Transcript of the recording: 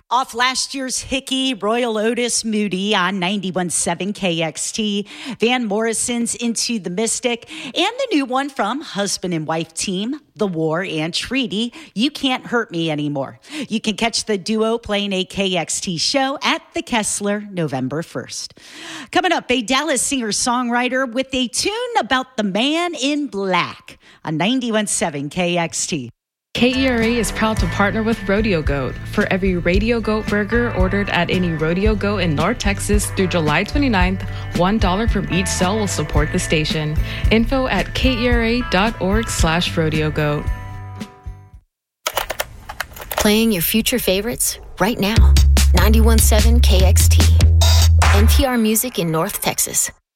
Off last year's Hickey, Royal Otis Moody on 91.7 KXT, Van Morrison's Into the Mystic, and the new one from husband and wife team, The War and Treaty, You Can't Hurt Me Anymore. You can catch the duo playing a KXT show at the Kessler November 1st. Coming up, a Dallas singer-songwriter with a tune about the man in black on 91.7 KXT. KERA is proud to partner with Rodeo Goat. For every Radio Goat burger ordered at any Rodeo Goat in North Texas through July 29th, $1 from each sale will support the station. Info at kera.org/rodeogoat. Playing your future favorites right now. 91.7 KXT. NPR Music in North Texas.